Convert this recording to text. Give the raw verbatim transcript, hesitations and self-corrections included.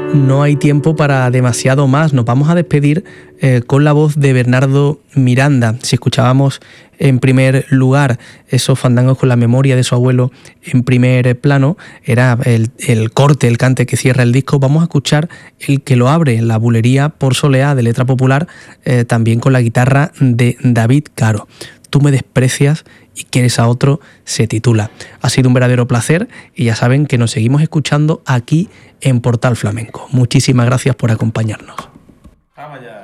no hay tiempo para demasiado más. Nos vamos a despedir eh, con la voz de Bernardo Miranda. Si escuchábamos en primer lugar esos fandangos con la memoria de su abuelo en primer plano, era el, el corte, el cante que cierra el disco. Vamos a escuchar el que lo abre, la bulería por soleá de letra popular, eh, también con la guitarra de David Caro. Tú me desprecias y quieres a otro, se titula. Ha sido un verdadero placer y ya saben que nos seguimos escuchando aquí en Portal Flamenco. Muchísimas gracias por acompañarnos. Vamos allá.